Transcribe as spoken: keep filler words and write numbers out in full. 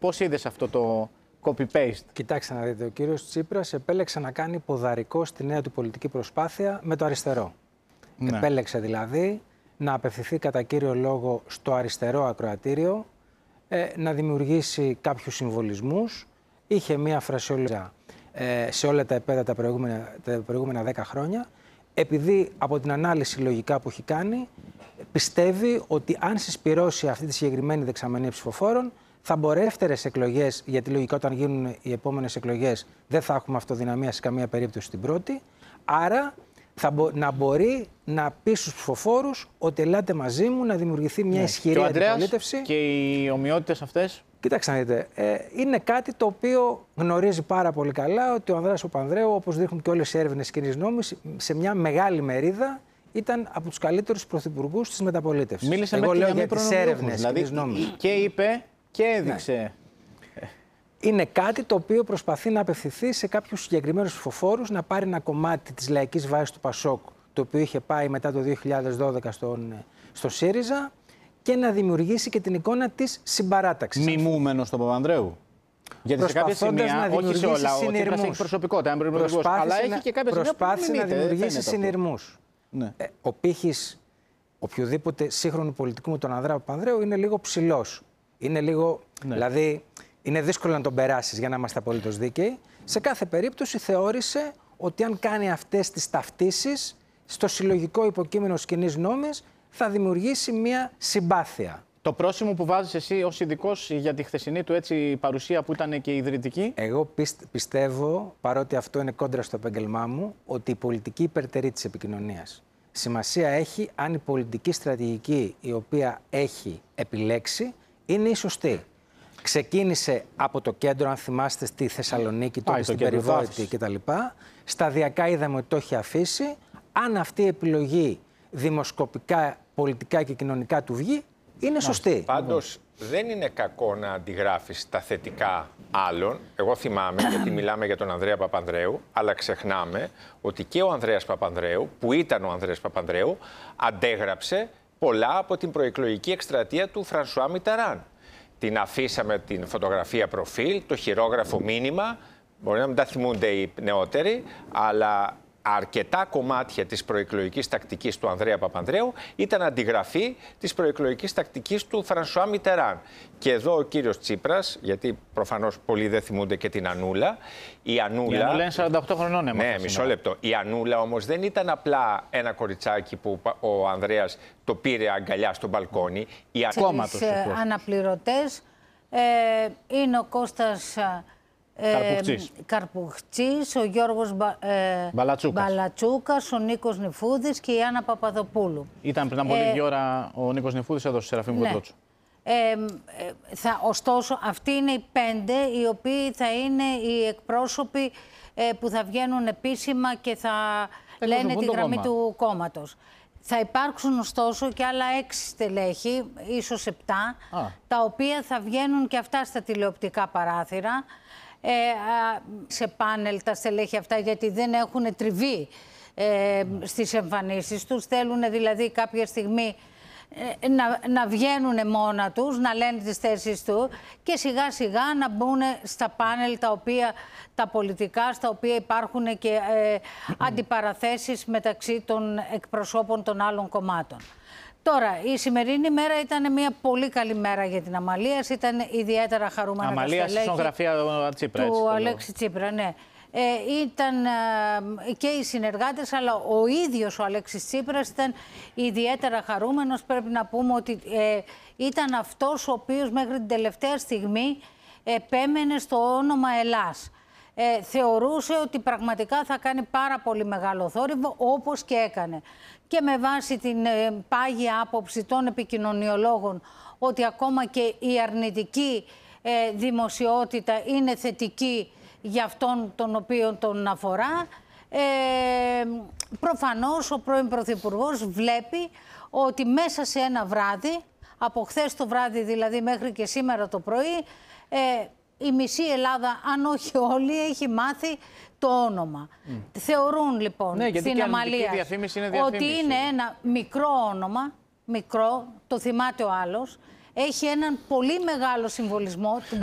Πώς είδες αυτό το copy-paste? Κοιτάξτε να δείτε, ο κύριος Τσίπρας επέλεξε να κάνει ποδαρικό στη νέα του πολιτική προσπάθεια με το αριστερό. Ναι. Επέλεξε δηλαδή να απευθυνθεί κατά κύριο λόγο στο αριστερό ακροατήριο, ε, να δημιουργήσει κάποιους συμβολισμούς. Είχε μία φρασιολογία ε, σε όλα τα επέδα τα προηγούμενα, τα προηγούμενα δέκα χρόνια, επειδή από την ανάλυση λογικά που έχει κάνει, πιστεύει ότι αν συσπυρώσει αυτή τη συγκεκριμένη δεξαμενή ψηφοφόρων, θα μπορεί δεύτερες εκλογές, γιατί λογικά όταν γίνουν οι επόμενες εκλογές δεν θα έχουμε αυτοδυναμία σε καμία περίπτωση στην πρώτη. Άρα θα μπο, να μπορεί να πει στους ψηφοφόρους ότι ελάτε μαζί μου να δημιουργηθεί μια ναι. ισχυρή αντιπολίτευση. Και οι ομοιότητες αυτές. Κοιτάξτε να δείτε, ε, είναι κάτι το οποίο γνωρίζει πάρα πολύ καλά ότι ο Ανδρέας Παπανδρέου, όπως δείχνουν και όλες οι έρευνες κοινής νόμης, σε μια μεγάλη μερίδα ήταν από τους καλύτερους πρωθυπουργούς της μεταπολίτευσης. Μίλησε Εγώ λέω για τις έρευνες δηλαδή, κοινής νόμης. Και είπε και έδειξε. Ναι. Είναι κάτι το οποίο προσπαθεί να απευθυνθεί σε κάποιους συγκεκριμένους ψηφοφόρους, να πάρει ένα κομμάτι της λαϊκής βάσης του Πασόκ, το οποίο είχε πάει μετά το δύο χιλιάδες δώδεκα στον, στο ΣΥΡΙΖΑ, και να δημιουργήσει και την εικόνα της συμπαράταξης. Μιμούμενος στον Παπανδρέου. Γιατί σε κάποια σημεία, όχι σε όλα, ο Τσίπρας έχει προσωπικότητα, αλλά έχει και κάποια σημεία προσπάθησε να δημιουργήσει συνειρμούς. Ναι. Ε, ο πύχης οποιοδήποτε σύγχρονου πολιτικού με τον Ανδρέα Παπανδρέου είναι λίγο ψηλός. Είναι λίγο, ναι. δηλαδή, είναι δύσκολο να τον περάσεις για να είμαστε απολύτως δίκαιοι. Σε κάθε περίπτωση θεώρησε ότι αν κάνει αυτές τις ταυτίσεις στο συλλογικό υποκείμενο κοινής νόμης θα δημιουργήσει μια συμπάθεια. Το πρόσημο που βάζεις εσύ ως ειδικός για τη χθεσινή του έτσι παρουσία που ήταν και ιδρυτική. Εγώ πιστεύω, παρότι αυτό είναι κόντρα στο επάγγελμά μου, ότι η πολιτική υπερτερεί της επικοινωνίας. Σημασία έχει αν η πολιτική στρατηγική η οποία έχει επιλέξει είναι η σωστή. Ξεκίνησε από το κέντρο, αν θυμάστε, στη Θεσσαλονίκη, τότε στην περιβόητη κτλ. Σταδιακά είδαμε ότι το έχει αφήσει. Αν αυτή η επιλογή δημοσκοπικά, πολιτικά και κοινωνικά του βγει, είναι σωστή. Πάντως, δεν είναι κακό να αντιγράφεις τα θετικά άλλων. Εγώ θυμάμαι, γιατί μιλάμε για τον Ανδρέα Παπανδρέου, αλλά ξεχνάμε ότι και ο Ανδρέας Παπανδρέου, που ήταν ο Ανδρέας Παπανδρέου, αντέγραψε πολλά από την προεκλογική εκστρατεία του Φρανσουά Μιτεράν. Την αφήσαμε την φωτογραφία προφίλ, το χειρόγραφο μήνυμα, μπορεί να μην τα θυμούνται οι νεότεροι, αλλά αρκετά κομμάτια της προεκλογικής τακτικής του Ανδρέα Παπανδρέου ήταν αντιγραφή της προεκλογικής τακτικής του Φρανσουά Μιτεράν. Και εδώ ο κύριος Τσίπρας, γιατί προφανώς πολλοί δεν θυμούνται και την Ανούλα, η Ανούλα... Η Ανούλα είναι σαράντα οκτώ χρονών, έμαθα. Ναι, μισό λεπτό. Η Ανούλα όμως δεν ήταν απλά ένα κοριτσάκι που ο Ανδρέας το πήρε αγκαλιά στο μπαλκόνι. Οι κόμματος. Αναπληρωτές ε, είναι ο Κώστας... Καρπουχτσής. Ε, Καρπουχτσής, ο Γιώργος Μπα, ε, Μπαλατσούκας. Μπαλατσούκας, ο Νίκος Νηφούδης και η Άννα Παπαδοπούλου. Ήταν πριν από ε, λίγη ώρα ο Νίκος Νηφούδης εδώ στη Σεραφείμ ναι. Κοντρότσου. Ε, θα, ωστόσο, αυτοί είναι οι πέντε οι οποίοι θα είναι οι εκπρόσωποι ε, που θα βγαίνουν επίσημα και θα λένε τη γραμμή κόμμα. του κόμματος. Θα υπάρξουν ωστόσο και άλλα έξι στελέχη, ίσως επτά, Α. τα οποία θα βγαίνουν και αυτά στα τηλεοπτικά παράθυρα. Ε, σε πάνελ τα στελέχη αυτά, γιατί δεν έχουν τριβή ε, στις εμφανίσεις τους. Θέλουν δηλαδή κάποια στιγμή ε, να, να βγαίνουν μόνα τους, να λένε τις θέσεις του και σιγά σιγά να μπουν στα πάνελ τα οποία, τα πολιτικά, στα οποία υπάρχουν και ε, αντιπαραθέσεις μεταξύ των εκπροσώπων των άλλων κομμάτων. Τώρα, η σημερινή μέρα ήταν μια πολύ καλή μέρα για την Αμαλίας. Ήταν ιδιαίτερα χαρούμενα τα στελέχη. Αμαλίας, σονογραφία του Τσίπρα. Του Αλέξη Τσίπρα, ναι. Ε, ήταν ε, και οι συνεργάτες, αλλά ο ίδιος ο Αλέξης Τσίπρας ήταν ιδιαίτερα χαρούμενος. Πρέπει να πούμε ότι ε, ήταν αυτός ο οποίος μέχρι την τελευταία στιγμή επέμενε στο όνομα Ελλάς. Ε, θεωρούσε ότι πραγματικά θα κάνει πάρα πολύ μεγάλο θόρυβο, όπως και έκανε. Και με βάση την ε, πάγια άποψη των επικοινωνιολόγων ότι ακόμα και η αρνητική ε, δημοσιότητα είναι θετική για αυτόν τον οποίο τον αφορά, ε, προφανώς ο πρώην Πρωθυπουργός βλέπει ότι μέσα σε ένα βράδυ, από χθες το βράδυ δηλαδή μέχρι και σήμερα το πρωί, ε, η μισή Ελλάδα, αν όχι όλη, έχει μάθει το όνομα. Mm. Θεωρούν λοιπόν ναι, στην Αμαλία ότι είναι ένα μικρό όνομα, μικρό, το θυμάται ο άλλος, έχει έναν πολύ μεγάλο συμβολισμό.